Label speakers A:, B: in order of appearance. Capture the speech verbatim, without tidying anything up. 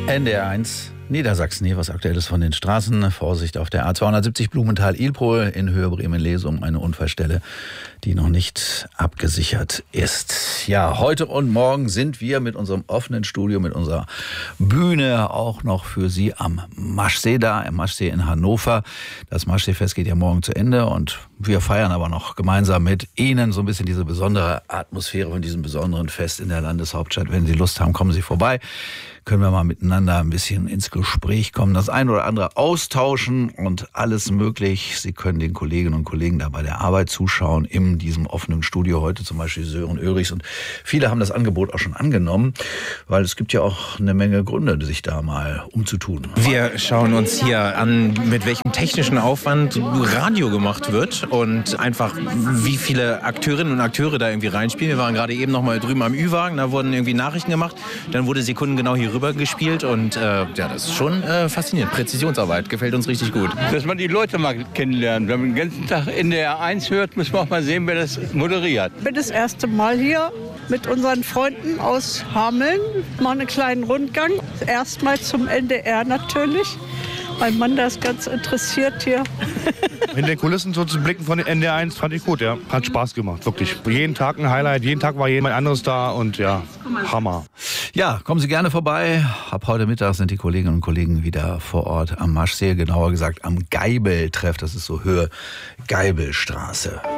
A: N D R eins Niedersachsen, hier was Aktuelles von den Straßen. Vorsicht auf der A zweihundertsiebzig Blumenthal-Ilpol in Höhe Bremen-Lesum, eine Unfallstelle, die noch nicht abgesichert ist. Ja, heute und morgen sind wir mit unserem offenen Studio, mit unserer Bühne auch noch für Sie am Maschsee da, im Maschsee in Hannover. Das Maschseefest geht ja morgen zu Ende und wir feiern aber noch gemeinsam mit Ihnen so ein bisschen diese besondere Atmosphäre von diesem besonderen Fest in der Landeshauptstadt. Wenn Sie Lust haben, kommen Sie vorbei. Können wir mal miteinander ein bisschen ins Gespräch kommen, das ein oder andere austauschen und alles möglich. Sie können den Kolleginnen und Kollegen da bei der Arbeit zuschauen in diesem offenen Studio. Heute zum Beispiel Sören Oehrichs und viele haben das Angebot auch schon angenommen, weil es gibt ja auch eine Menge Gründe, sich da mal umzutun.
B: Wir schauen uns hier an, mit welchem technischen Aufwand Radio gemacht wird und einfach wie viele Akteurinnen und Akteure da irgendwie reinspielen. Wir waren gerade eben noch mal drüben am Ü-Wagen, da wurden irgendwie Nachrichten gemacht, dann wurde sekundengenau hier rüber gespielt und äh, ja, das ist schon äh, faszinierend. Präzisionsarbeit, gefällt uns richtig gut.
C: Dass man die Leute mal kennenlernt. Wenn man den ganzen Tag N D R eins hört, muss man auch mal sehen, wer das moderiert.
D: Ich bin das erste Mal hier mit unseren Freunden aus Hameln. Machen einen kleinen Rundgang. Erstmal zum N D R natürlich. Mein Mann, der ist ganz interessiert hier.
E: In den Kulissen so zu blicken von N D R eins fand ich gut, ja. Hat Spaß gemacht, wirklich. Jeden Tag ein Highlight, jeden Tag war jemand anderes da und ja, Hammer.
A: Ja, kommen Sie gerne vorbei. Ab heute Mittag sind die Kolleginnen und Kollegen wieder vor Ort am Maschsee, genauer gesagt am Geibeltreff. Das ist so Höhe Geibelstraße.